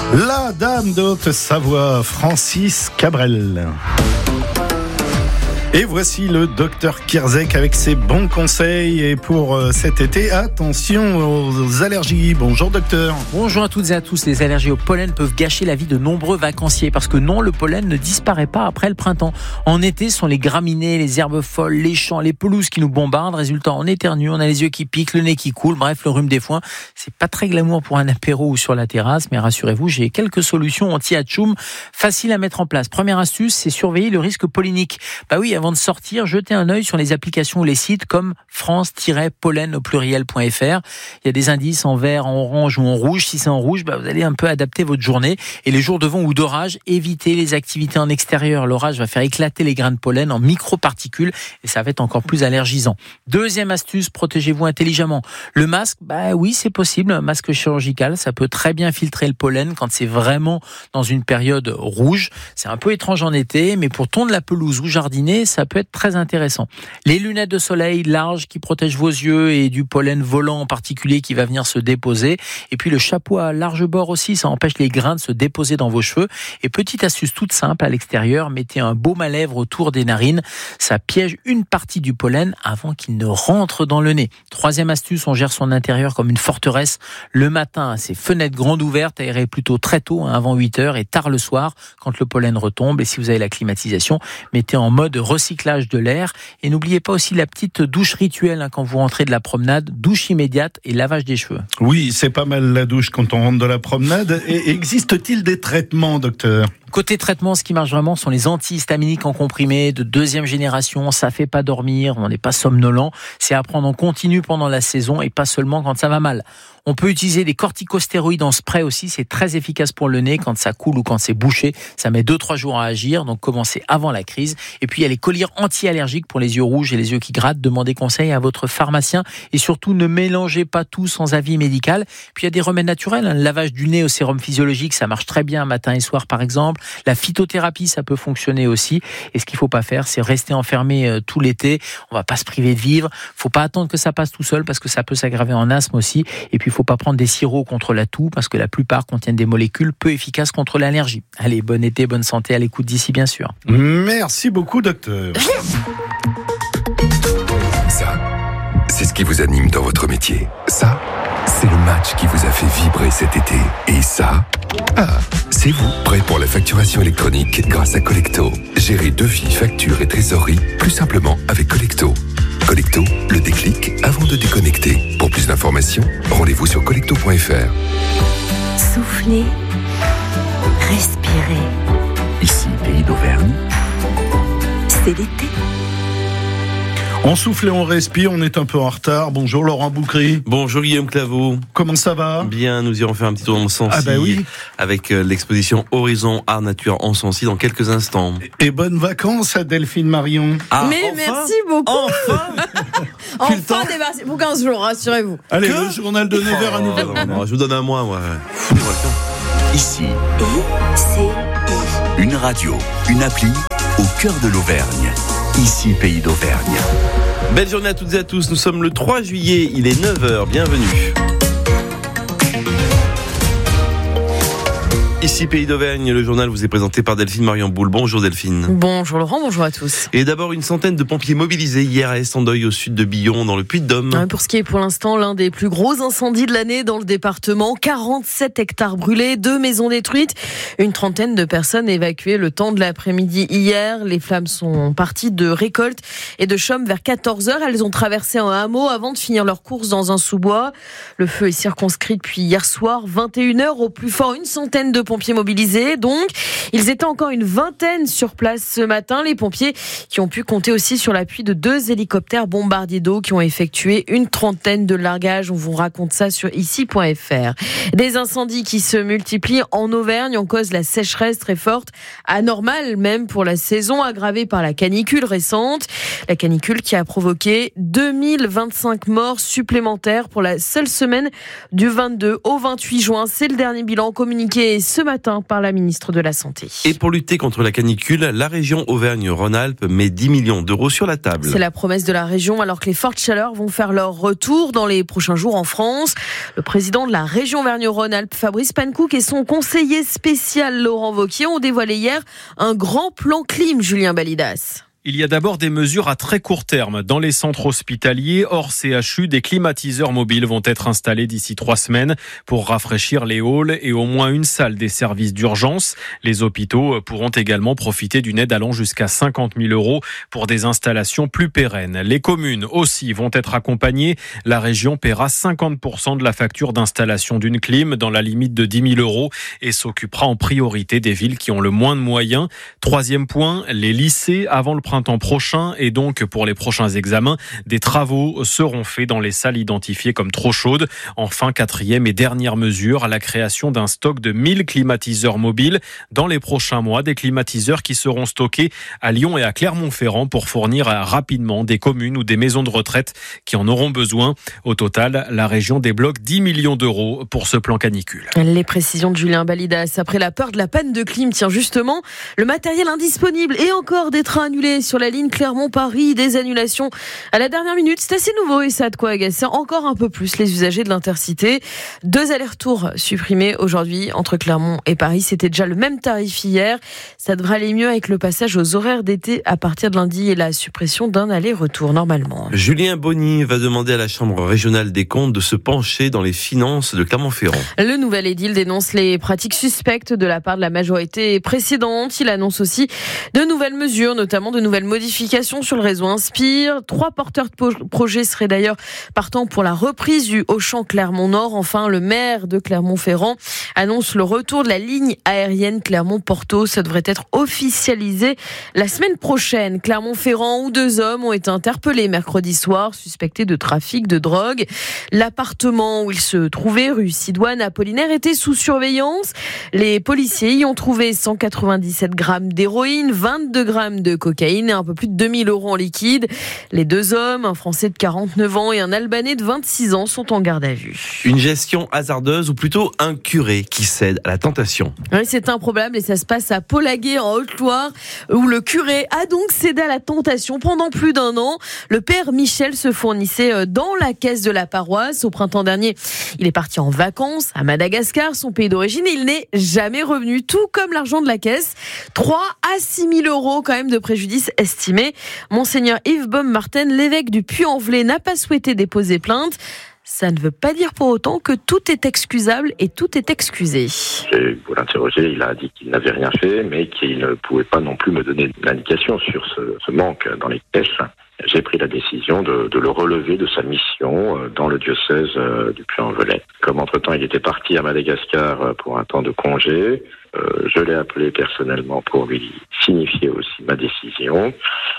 La dame de Haute-Savoie, Francis Cabrel. Et voici le docteur Kierzek avec ses bons conseils. Et pour cet été, attention aux allergies. Bonjour docteur. Bonjour à toutes et à tous. Les allergies au pollen peuvent gâcher la vie de nombreux vacanciers. Parce que non, le pollen ne disparaît pas après le printemps. En été, ce sont les graminées, les herbes folles, les champs, les pelouses qui nous bombardent. Résultat, on éternue, on a les yeux qui piquent, le nez qui coule. Bref, le rhume des foins. C'est pas très glamour pour un apéro ou sur la terrasse. Mais rassurez-vous, j'ai quelques solutions anti-atchoum faciles à mettre en place. Première astuce, c'est surveiller le risque pollinique. Bah oui, avant de sortir, jetez un œil sur les applications ou les sites comme France-pollen au pluriel.fr. Il y a des indices en vert, en orange ou en rouge. Si c'est en rouge, vous allez un peu adapter votre journée. Et les jours de vent ou d'orage, évitez les activités en extérieur. L'orage va faire éclater les grains de pollen en microparticules et ça va être encore plus allergisant. Deuxième astuce, protégez-vous intelligemment. Le masque, oui, c'est possible. Un masque chirurgical, ça peut très bien filtrer le pollen quand c'est vraiment dans une période rouge. C'est un peu étrange en été, mais pour tondre la pelouse ou jardiner, ça peut être très intéressant. Les lunettes de soleil larges qui protègent vos yeux et du pollen volant en particulier qui va venir se déposer. Et puis le chapeau à large bord aussi, ça empêche les grains de se déposer dans vos cheveux. Et petite astuce toute simple à l'extérieur, mettez un baume à lèvres autour des narines. Ça piège une partie du pollen avant qu'il ne rentre dans le nez. Troisième astuce, on gère son intérieur comme une forteresse. Le matin, ses fenêtres grandes ouvertes, aérez plutôt très tôt, avant 8h et tard le soir quand le pollen retombe. Et si vous avez la climatisation, mettez en mode recyclage de l'air. Et n'oubliez pas aussi la petite douche rituelle quand vous rentrez de la promenade, douche immédiate et lavage des cheveux. Oui, c'est pas mal la douche quand on rentre de la promenade. Et existe-t-il des traitements, docteur ? Côté traitement, ce qui marche vraiment sont les antihistaminiques en comprimé de deuxième génération. Ça fait pas dormir, on n'est pas somnolent. C'est à prendre en continu pendant la saison et pas seulement quand ça va mal. On peut utiliser des corticostéroïdes en spray aussi. C'est très efficace pour le nez quand ça coule ou quand c'est bouché. Ça met 2-3 jours à agir, donc commencez avant la crise. Et puis il y a les collyres anti-allergiques pour les yeux rouges et les yeux qui grattent. Demandez conseil à votre pharmacien et surtout ne mélangez pas tout sans avis médical. Puis il y a des remèdes naturels. Le lavage du nez au sérum physiologique, ça marche très bien matin et soir par exemple. La phytothérapie, ça peut fonctionner aussi. Et ce qu'il faut pas faire, c'est rester enfermé tout l'été. On va pas se priver de vivre. Faut pas attendre que ça passe tout seul parce que ça peut s'aggraver en asthme aussi. Et puis il faut pas prendre des sirops contre la toux parce que la plupart contiennent des molécules peu efficaces contre l'allergie. Allez, bon été, bonne santé à l'écoute d'ici bien sûr. Merci beaucoup docteur. Ça, c'est ce qui vous anime dans votre métier. Ça, c'est le match qui vous a fait vibrer cet été. Et ça, c'est vous, prêt pour la facturation électronique grâce à Collecto. Gérez devis, factures et trésorerie plus simplement avec Collecto. Collecto, le déclic avant de déconnecter. Pour plus d'informations, rendez-vous sur collecto.fr. Soufflez, respirez. Ici, Pays d'Auvergne. C'est l'été. On souffle et on respire, on est un peu en retard. Bonjour Laurent Boucry. Bonjour Guillaume Claveau. Comment ça va ? Bien, nous irons faire un petit tour dans le Sancy oui. avec l'exposition Horizon Art Nature en Sancy dans quelques instants. Et bonnes vacances à Delphine Marion. Mais enfin, merci beaucoup. Enfin débarrassé pour 15 jours, rassurez-vous. Allez, le journal de 9h à nouveau. Non, je vous donne un mois, moi. Ici, ICI. une radio, une appli au cœur de l'Auvergne. Ici, Pays d'Auvergne. Belle journée à toutes et à tous. Nous sommes le 3 juillet, il est 9h. Bienvenue. Ici Pays d'Auvergne, le journal vous est présenté par Delphine Marion-Boule. Bonjour Delphine. Bonjour Laurent, bonjour à tous. Et d'abord une centaine de pompiers mobilisés hier à Estendeuil au sud de Billon dans le Puy-de-Dôme. Pour ce qui est pour l'instant l'un des plus gros incendies de l'année dans le département, 47 hectares brûlés, 2 maisons détruites, une trentaine de personnes évacuées le temps de l'après-midi hier. Les flammes sont parties de Récolte et de Chaume vers 14h. Elles ont traversé un hameau avant de finir leur course dans un sous-bois. Le feu est circonscrit depuis hier soir, 21h au plus fort, une centaine de pompiers mobilisés. Donc, ils étaient encore une vingtaine sur place ce matin. Les pompiers qui ont pu compter aussi sur l'appui de 2 hélicoptères bombardiers d'eau qui ont effectué une trentaine de largages. On vous raconte ça sur ici.fr. Des incendies qui se multiplient en Auvergne en cause la sécheresse très forte, anormale même pour la saison, aggravée par la canicule récente. La canicule qui a provoqué 2025 morts supplémentaires pour la seule semaine du 22 au 28 juin. C'est le dernier bilan communiqué ce ce matin par la ministre de la Santé. Et pour lutter contre la canicule, la région Auvergne-Rhône-Alpes met 10 millions d'euros sur la table. C'est la promesse de la région alors que les fortes chaleurs vont faire leur retour dans les prochains jours en France. Le président de la région Auvergne-Rhône-Alpes, Fabrice Pankouk, et son conseiller spécial Laurent Wauquiez ont dévoilé hier un grand plan clim, Julien Balidas. Il y a d'abord des mesures à très court terme. Dans les centres hospitaliers, hors CHU, des climatiseurs mobiles vont être installés d'ici 3 semaines pour rafraîchir les halls et au moins une salle des services d'urgence. Les hôpitaux pourront également profiter d'une aide allant jusqu'à 50 000 € pour des installations plus pérennes. Les communes aussi vont être accompagnées. La région paiera 50% de la facture d'installation d'une clim dans la limite de 10 000 € et s'occupera en priorité des villes qui ont le moins de moyens. Troisième point, les lycées avant le printemps prochain et donc pour les prochains examens, des travaux seront faits dans les salles identifiées comme trop chaudes. Enfin, quatrième et dernière mesure, la création d'un stock de 1000 climatiseurs mobiles dans les prochains mois, des climatiseurs qui seront stockés à Lyon et à Clermont-Ferrand pour fournir rapidement des communes ou des maisons de retraite qui en auront besoin. Au total, la région débloque 10 millions d'euros pour ce plan canicule. Les précisions de Julien Balidas. Après la peur de la panne de clim, tiens justement, le matériel indisponible et encore des trains annulés sur la ligne Clermont-Paris, des annulations à la dernière minute. C'est assez nouveau et ça a de quoi agacer encore un peu plus les usagers de l'Intercité. 2 allers-retours supprimés aujourd'hui entre Clermont et Paris. C'était déjà le même tarif hier. Ça devrait aller mieux avec le passage aux horaires d'été à partir de lundi et la suppression d'un aller-retour normalement. Julien Bonny va demander à la Chambre régionale des comptes de se pencher dans les finances de Clermont-Ferrand. Le nouvel édile dénonce les pratiques suspectes de la part de la majorité précédente. Il annonce aussi de nouvelles mesures, notamment de nouvelles modifications sur le réseau Inspire. 3 porteurs de projets seraient d'ailleurs partants pour la reprise du Auchan Clermont-Nord. Enfin, le maire de Clermont-Ferrand annonce le retour de la ligne aérienne Clermont-Porto. Ça devrait être officialisé la semaine prochaine. Clermont-Ferrand, où 2 hommes ont été interpellés mercredi soir, suspectés de trafic de drogue. L'appartement où ils se trouvaient, rue Sidoine Apollinaire, était sous surveillance. Les policiers y ont trouvé 197 grammes d'héroïne, 22 grammes de cocaïne et un peu plus de 2000 € en liquide. Les 2 hommes, un Français de 49 ans et un Albanais de 26 ans, sont en garde à vue. Une gestion hasardeuse ou plutôt un curé qui cède à la tentation. Oui, c'est improbable et ça se passe à Polaguet en Haute-Loire où le curé a donc cédé à la tentation pendant plus d'1 an. Le père Michel se fournissait dans la caisse de la paroisse. Au printemps dernier, il est parti en vacances à Madagascar, son pays d'origine, et il n'est jamais revenu, tout comme l'argent de la caisse. 3 à 6 000 € quand même de préjudice estimé. Monseigneur Yves Baummarten, l'évêque du Puy-en-Velay, n'a pas souhaité déposer plainte. Ça ne veut pas dire pour autant que tout est excusable et tout est excusé. J'ai voulu l'interroger, il a dit qu'il n'avait rien fait, mais qu'il ne pouvait pas non plus me donner d'indication sur ce manque dans les caisses. J'ai pris la décision de le relever de sa mission dans le diocèse du Puy-en-Velay. Comme entre-temps il était parti à Madagascar pour un temps de congé, je l'ai appelé personnellement pour lui signifier aussi ma décision.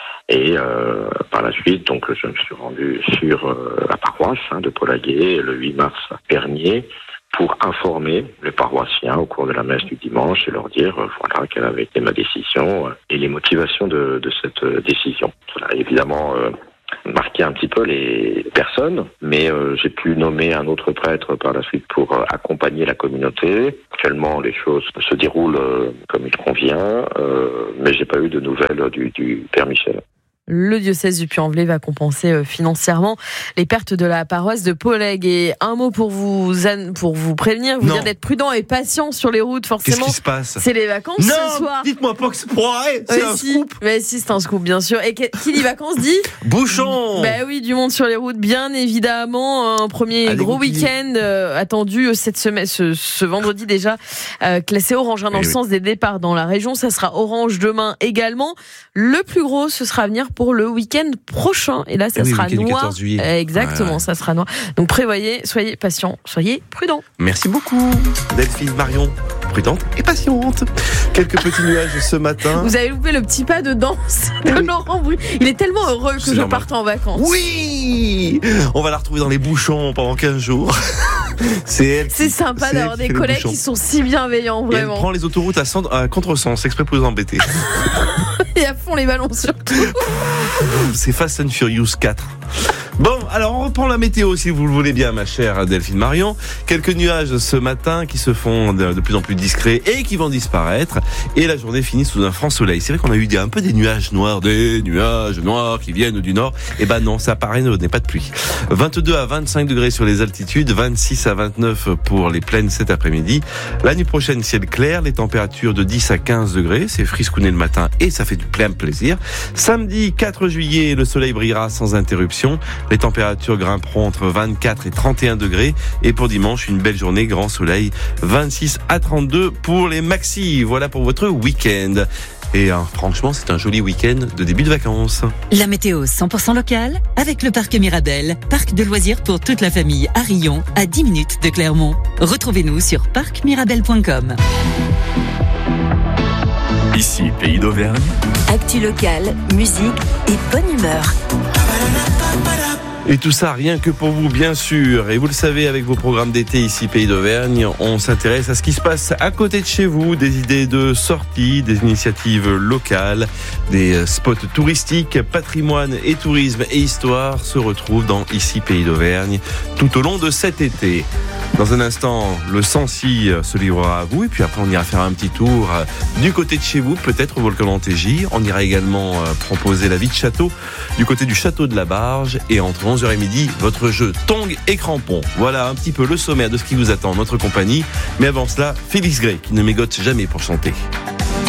Et par la suite, donc, je me suis rendu sur la paroisse de Polaguet le 8 mars dernier pour informer les paroissiens au cours de la messe du dimanche et leur dire voilà quelle avait été ma décision et les motivations de cette décision. Ça a évidemment marqué un petit peu les personnes, mais j'ai pu nommer un autre prêtre par la suite pour accompagner la communauté. Actuellement, les choses se déroulent comme il convient, mais j'ai pas eu de nouvelles du père Michel. Le diocèse du Puy-en-Velay va compenser financièrement les pertes de la paroisse de Polaguet. Et un mot pour vous prévenir, vous dire d'être prudent et patient sur les routes, forcément. Qu'est-ce qui se passe ? C'est les vacances ce soir. Non, dites-moi pas que c'est pour arrêter, c'est un scoop. Mais si, c'est un scoop, bien sûr. Et qui dit vacances dit bouchon. Ben oui, du monde sur les routes, bien évidemment. Un premier gros week-end attendu cette semaine, ce vendredi déjà, classé orange dans le sens des départs dans la région. Ça sera orange demain également. Le plus gros, ce sera à venir pour le week-end prochain. Et là, ça sera noir. 14 juillet. Exactement, ça sera noir. Donc prévoyez, soyez patients, soyez prudents. Merci beaucoup, Delphine Marion. Prudente et patiente. Quelques petits nuages ce matin. Vous avez loupé le petit pas de danse de Laurent Bru. Il est tellement heureux que je parte en vacances. Oui, on va la retrouver dans les bouchons pendant 15 jours. C'est sympa d'avoir des collègues qui sont si bienveillants, vraiment. Et elle prend les autoroutes à contresens, exprès pour vous embêter. Et à fond les ballons surtout. C'est Fast and Furious 4. Bon, Alors on reprend la météo si vous le voulez bien, ma chère Delphine Marion. Quelques nuages ce matin qui se font de plus en plus discrets et qui vont disparaître. Et la journée finit sous un franc soleil. C'est vrai qu'on a eu un peu des nuages noirs qui viennent du nord. Eh ben non, ça paraît n'est pas de pluie. 22 à 25 degrés sur les altitudes, 26 à 29 pour les plaines cet après-midi. La nuit prochaine, ciel clair, les températures de 10 à 15 degrés. C'est friscouné le matin et ça fait du plein plaisir. Samedi 4 juillet, le soleil brillera sans interruption. Les températures grimperont entre 24 et 31 degrés. Et pour dimanche, une belle journée, grand soleil, 26 à 32 pour les maxis. Voilà pour votre week-end. Et franchement, c'est un joli week-end de début de vacances. La météo 100% locale avec le parc Mirabel, parc de loisirs pour toute la famille à Rion, à 10 minutes de Clermont. Retrouvez-nous sur parcmirabel.com. Ici, Pays d'Auvergne. Actu locale, musique et bonne humeur. Et tout ça, rien que pour vous, bien sûr. Et vous le savez, avec vos programmes d'été ici, Pays d'Auvergne, on s'intéresse à ce qui se passe à côté de chez vous, des idées de sortie, des initiatives locales, des spots touristiques, patrimoine et tourisme et histoire se retrouvent dans Ici, Pays d'Auvergne tout au long de cet été. Dans un instant, le Sancy se livrera à vous et puis après on ira faire un petit tour du côté de chez vous, peut-être au volcan d'Antégy. On ira également proposer la vie de château du côté du château de la Barge et entre 11h et midi, votre jeu tongs et crampons. Voilà un petit peu le sommaire de ce qui vous attend en notre compagnie. Mais avant cela, Félix Gray qui ne mégote jamais pour chanter.